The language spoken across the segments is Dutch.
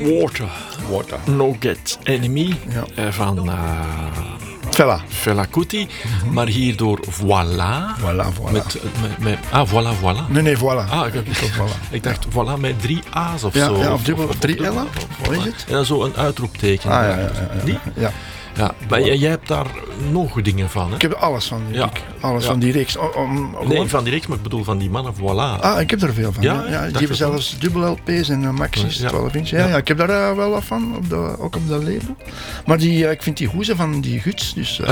Water. No Get Enemy van Fela Kuti. Maar hierdoor Voilà. Voilà. Met Voilà. Nee, voilà. Ik dacht Voilà met 3 A's of ja, zo. Ja, of dubbel, 3 L'en. Wat is het? Ja, zo een uitroepteken. Ja. Ja, maar jij hebt daar nog dingen van, hè? Ik heb alles van van die reeks. Nee, van die reeks, maar ik bedoel van die mannen, voilà. Ik heb er veel van. Ja? Die hebben zelfs dubbel LP's en maxis, 12 inch. Ja, ik heb daar wel wat van, ook op dat label. Maar ik vind die hoezen van die Guts, dus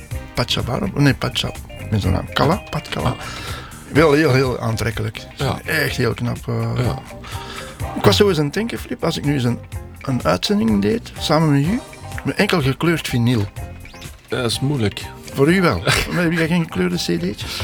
met zo'n naam, Pat Kala. Wel heel aantrekkelijk. Echt heel knap. Ik was zo eens aan het denken, Filip, als ik nu eens een uitzending deed, samen met u, met enkel gekleurd vinyl. Dat is moeilijk. Voor u wel. Maar heb je geen gekleurde cd'tjes?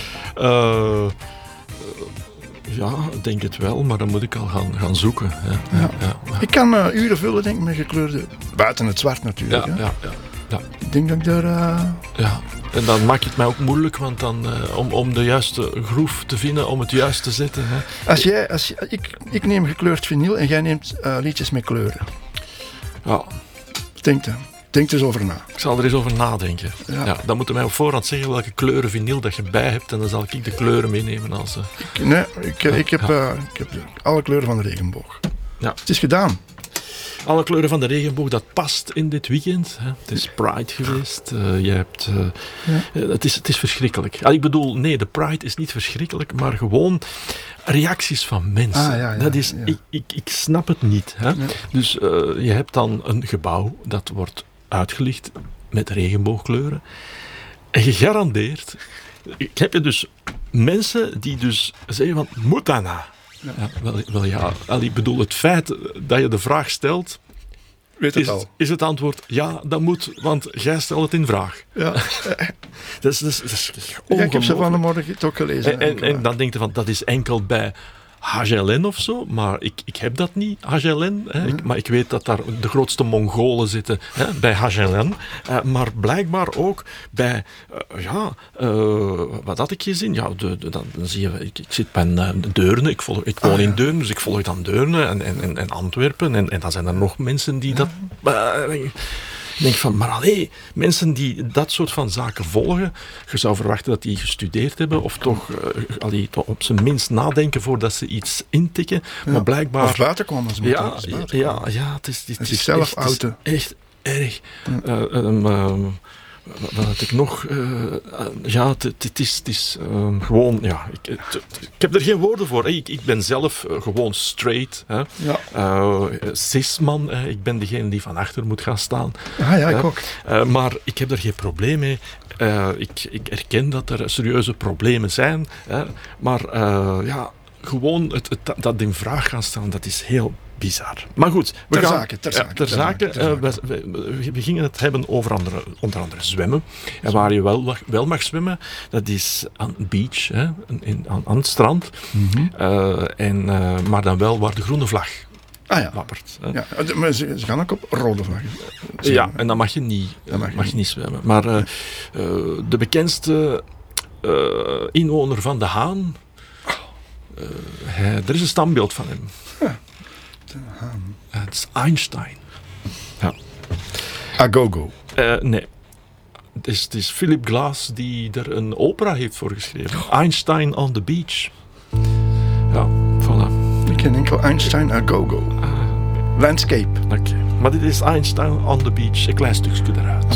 Ja, ik denk het wel, maar dan moet ik al gaan zoeken. Ja. Ik kan uren vullen, denk ik, met gekleurde... Buiten het zwart natuurlijk. Ja. Ik denk dat ik daar... Ja, en dan maak je het mij ook moeilijk, want dan, om de juiste groef te vinden, om het juist te zetten. Hè. Ik neem gekleurd vinyl en jij neemt liedjes met kleuren. Ja. Denk er eens over na. Ik zal er eens over nadenken. Ja, dan moeten wij op voorhand zeggen welke kleuren vinyl dat je bij hebt en dan zal ik de kleuren meenemen als... Ik heb alle kleuren van de regenboog. Ja. Het is gedaan. Alle kleuren van de regenboog, dat past in dit weekend. Hè. Het is Pride geweest. Het is verschrikkelijk. Ik bedoel, nee, de Pride is niet verschrikkelijk, maar gewoon reacties van mensen. Dat is, ik snap het niet. Hè. Ja. Dus je hebt dan een gebouw dat wordt uitgelicht met regenboogkleuren. En gegarandeerd heb je dus mensen die dus zeggen van, moet dat nou? Ik bedoel, het feit dat je de vraag stelt, is het antwoord ja, dat moet, want jij stelt het in vraag. Ja. dat is ik heb ze van de morgen ook gelezen. En dan denk je van, dat is enkel bij HGLN of zo, maar ik heb dat niet, HGLN. Maar ik weet dat daar de grootste Mongolen zitten bij HGLN. Maar blijkbaar ook bij, wat had ik gezien? Ja, dan zie je, ik zit bij Deurne, ik woon in Deurne, dus ik volg dan Deurne en Antwerpen. En dan zijn er nog mensen die dat... Ik denk van, maar mensen die dat soort van zaken volgen, je zou verwachten dat die gestudeerd hebben, of toch op zijn minst nadenken voordat ze iets intikken. Ja. Maar blijkbaar... Of buiten komen ze het is zelf outen. Echt erg. Wat had ik nog? Het is gewoon... Ja, ik heb er geen woorden voor. Ik ben zelf gewoon straight. Cis-man. Ik ben degene die van achter moet gaan staan. Ik ook. Maar ik heb er geen probleem mee. Ik erken dat er serieuze problemen zijn. Maar gewoon dat in vraag gaan stellen, dat is heel bizar. Maar goed, ter zake. We gingen het hebben over onder andere zwemmen. En waar je wel mag zwemmen, dat is aan de beach, aan het strand. Mm-hmm. Maar dan wel waar de groene vlag wappert. Ja, maar ze gaan ook op rode vlaggen. Ja, en dan mag je niet zwemmen. Maar de bekendste inwoner van De Haan, er is een standbeeld van hem. Ja. Het is Einstein. Ja. Agogo. Nee. Het is Philip Glass die er een opera heeft voor geschreven. Einstein on the Beach. Ja, voilà. Ik ken enkel Einstein Agogo. Landscape. Okay. Maar dit is Einstein on the Beach. Een klein stukje eruit.